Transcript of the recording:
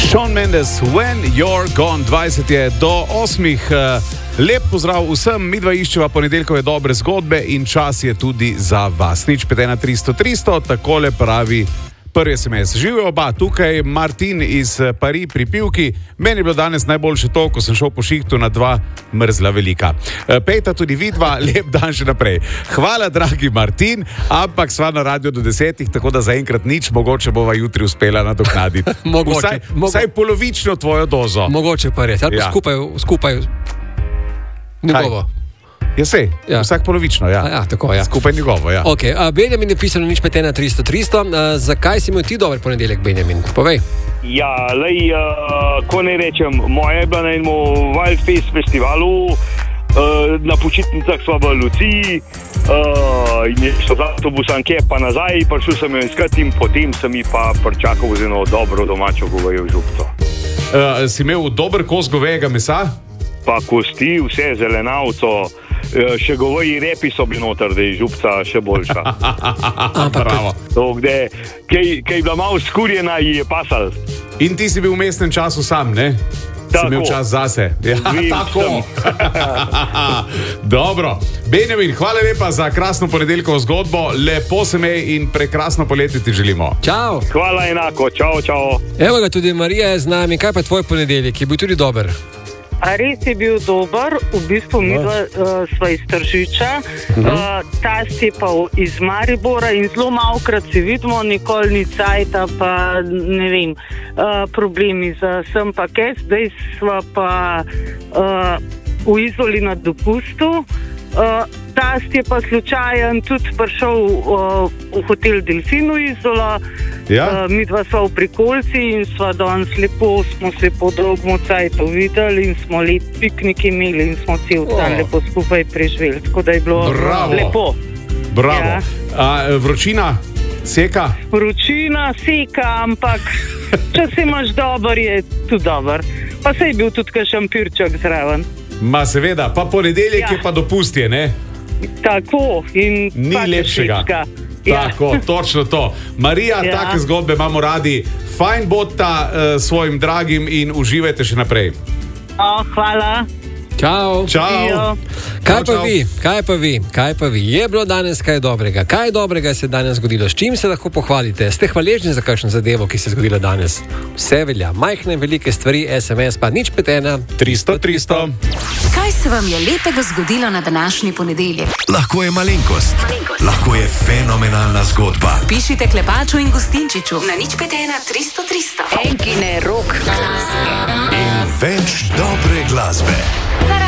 Shawn Mendes, When You're Gone, 20 je do 8. Lep pozdrav vsem, midva iščeva ponedeljkove dobre zgodbe in čas je tudi za vas. Nič 5 1 300 300, takole pravi prvi SMS. Živijo oba, tukaj Martin iz Pari pri Pivki. Meni je bilo danes najboljše to, ko sem šel po šihtu na 2 mrzla velika. Pejta tudi vidva, lep dan še naprej. Hvala, dragi Martin, ampak sva na radio do 10, tako da zaenkrat nič, mogoče bova jutri uspela nadoknaditi. Vsaj polovično tvojo dozo. Mogoče pa res, ali pa skupaj njegovo. Ja, sej, vsak polovično, ja. Ja, tako, ja. Skupaj njegovo, ja. Ok, Benjamin je pisal nič 5 1 300 300. Zakaj si imel ti dober ponedeljek, Benjamin? Povej. Ja, lej, ko ne rečem, moja je bila na enem Wildfest festivalu, na počitnicah sva v Luciji, in je šlo z avtobusom pa nazaj, prišel sem jo iskati in potem sem ji pa pričakal z eno dobro domačo govejo župco. Si imel dober kos govejega mesa? Pa kosti, vse zelenavco, še goveji repi so bili noter, da je župca še boljša. Bravo. Kaj je bila malo skurjena, ji je pasal. In ti si bil v mestnem času sam, ne? Tako. Si imel čas zase. Ja, tako. Dobro. Benjamin, hvala lepa za krasno ponedeljkovo zgodbo. Lepo se mej in prekrasno poletje ti želimo. Čau. Hvala enako, čau. Evo ga, tudi Marija je z nami. Kaj pa tvoj ponedeljek? Je bil tudi dober? A res je bil dober, v bistvu mi sva iz Tržiča, tast je pa iz Maribora in zelo malokrat se vidimo, nikoli ni cajta, pa ne vem, problemi za sem pa kaj, zdaj sva pa v Izoli na dopustu. Tast je pa slučajen tudi prišel v hotel Delfinu Izola. Ja? Mi dva sva v Prikolci in sva danes lepo, smo se po dolgem cajtu videli in smo lep piknik imeli in smo cel dan lepo skupaj preživeli. Tako da je bilo lepo. Bravo. Ja. Vročina seka? Vročina seka, ampak če se imaš dober, je tudi dober. Pa se je bil tudi kakšen pirček zraven. Ma seveda, pa ponedeljek je pa dopustje, ne? Tako, in ni lepšega. Tako, točno to. Marija, take zgodbe imamo radi. Fajn bodta svojim dragim in uživajte še naprej. Hvala. Čau. Kaj pa vi? Je bilo danes kaj dobrega? Kaj dobrega se je danes zgodilo? S čim se lahko pohvalite? Ste hvaležni za kakšno zadevo, ki se je zgodila danes? Vse velja. Majhne, velike stvari, SMS pa nič 5 1 300 300. Kaj se vam je lepega zgodilo na današnji ponedeljek? Lahko je malenkost. Lahko je fenomenalna zgodba. Pišite Klepaču in Gustinčiču na nič 5 1 300 300. Enkine rok. In več dobre glasbe.